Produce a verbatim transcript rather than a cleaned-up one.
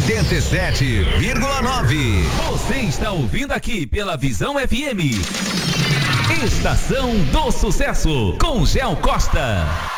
oitenta e sete vírgula nove. Você está ouvindo aqui pela Visão F M. Estação do Sucesso, com Gel Costa.